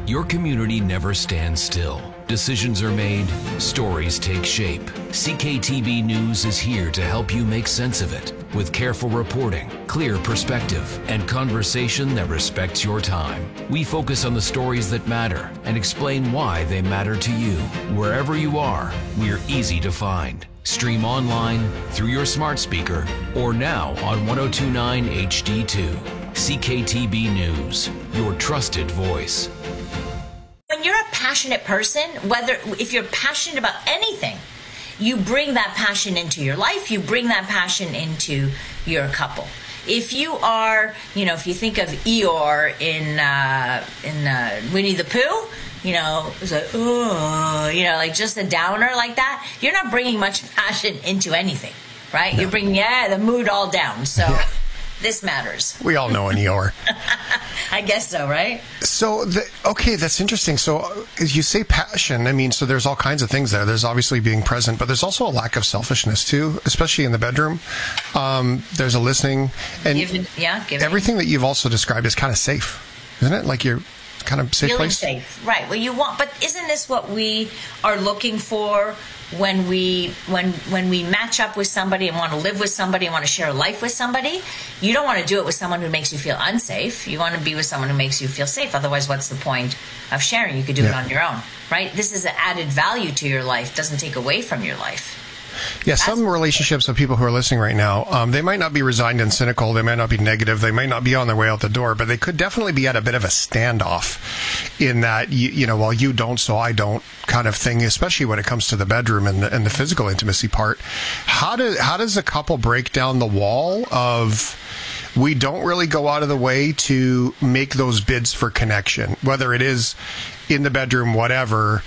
Your community never stands still. Decisions are made, stories take shape. CKTB News is here to help you make sense of it with careful reporting, clear perspective, and conversation that respects your time. We focus on the stories that matter and explain why they matter to you. Wherever you are, we're easy to find. Stream online, through your smart speaker, or now on 1029 HD2. CKTB News, your trusted voice. When you're a passionate person, if you're passionate about anything, you bring that passion into your life, you bring that passion into your couple. If you are, if you think of Eeyore in Winnie the Pooh, it's like, like just a downer like that, you're not bringing much passion into anything, right? No. You're bringing, the mood all down. So this matters. We all know an Eeyore. I guess so, right? So, that's interesting. So, as you say passion, so there's all kinds of things there. There's obviously being present, but there's also a lack of selfishness, too, especially in the bedroom. There's a listening. And giving. Everything that you've also described is kind of safe, isn't it? Like you're kind of safe Feeling place? Safe, right. Well, but isn't this what we are looking for when we match up with somebody and want to live with somebody and want to share a life with somebody? You don't want to do it with someone who makes you feel unsafe. You want to be with someone who makes you feel safe. Otherwise, what's the point of sharing? You could do it on your own, right? This is an added value to your life. Doesn't take away from your life. Yeah, some relationships of people who are listening right now, they might not be resigned and cynical. They might not be negative. They might not be on their way out the door, but they could definitely be at a bit of a standoff in that, well, you don't, so I don't kind of thing, especially when it comes to the bedroom and the physical intimacy part. How does a couple break down the wall of we don't really go out of the way to make those bids for connection, whether it is in the bedroom, whatever,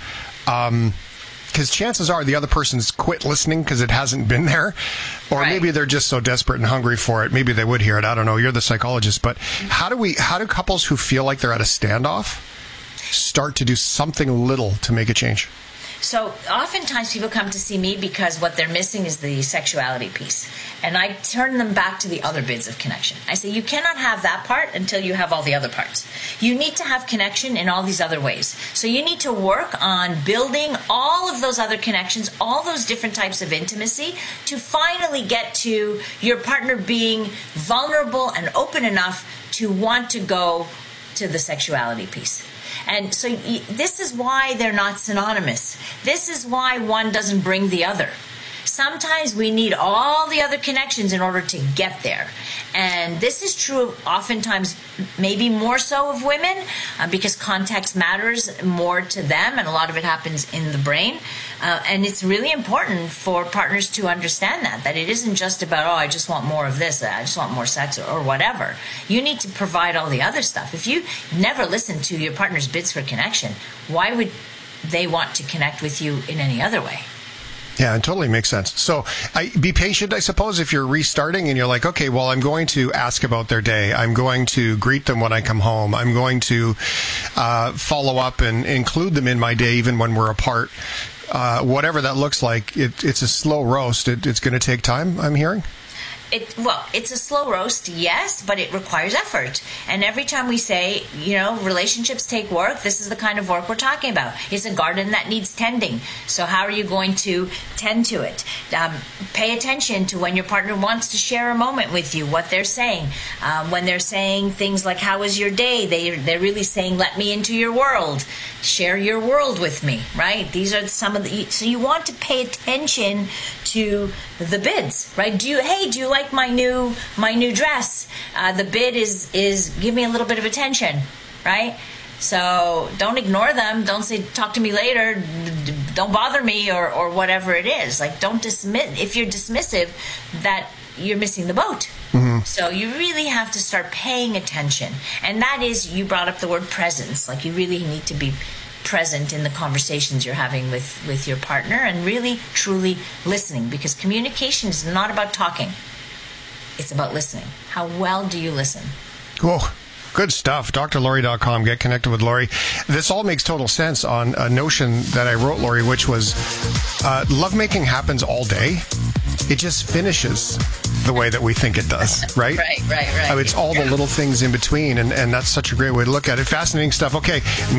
because chances are the other person's quit listening because it hasn't been there. Or maybe they're just so desperate and hungry for it. Maybe they would hear it. I don't know. You're the psychologist. But how do couples who feel like they're at a standoff start to do something little to make a change? So oftentimes people come to see me because what they're missing is the sexuality piece. And I turn them back to the other bids of connection. I say, you cannot have that part until you have all the other parts. You need to have connection in all these other ways. So you need to work on building all of those other connections, all those different types of intimacy to finally get to your partner being vulnerable and open enough to want to go to the sexuality piece. And so this is why they're not synonymous. This is why one doesn't bring the other. Sometimes we need all the other connections in order to get there. And this is true oftentimes, maybe more so of women, because context matters more to them, and a lot of it happens in the brain. And it's really important for partners to understand that it isn't just about, I just want more of this, I just want more sex or whatever. You need to provide all the other stuff. If you never listen to your partner's bids for connection, why would they want to connect with you in any other way? Yeah, it totally makes sense. So be patient, I suppose, if you're restarting and you're like, okay, well, I'm going to ask about their day. I'm going to greet them when I come home. I'm going to follow up and include them in my day even when we're apart. Whatever that looks like, it's a slow roast. It's going to take time, I'm hearing? It's a slow roast, yes, but it requires effort. And every time we say, relationships take work, this is the kind of work we're talking about. It's a garden that needs tending. So how are you going to tend to it? Pay attention to when your partner wants to share a moment with you, what they're saying. When they're saying things like, how was your day? They're really saying, let me into your world. Share your world with me, right? These are some of the... So you want to pay attention to the bids, right? Do you like my new dress? The bid is give me a little bit of attention, right? So don't ignore them. Don't say talk to me later. Don't bother me or whatever it is. Like don't dismiss. If you're dismissive, that you're missing the boat. Mm-hmm. So you really have to start paying attention, and that is, you brought up the word presence. Like you really need to be present in the conversations you're having with your partner and really truly listening, because communication is not about talking. It's about listening. How well do you listen? Cool. Good stuff. drlori.com. Get connected with Lori. This all makes total sense on a notion that I wrote, Lori, which was lovemaking happens all day. It just finishes the way that we think it does, right? Right. It's all the little things in between, and that's such a great way to look at it. Fascinating stuff. Okay.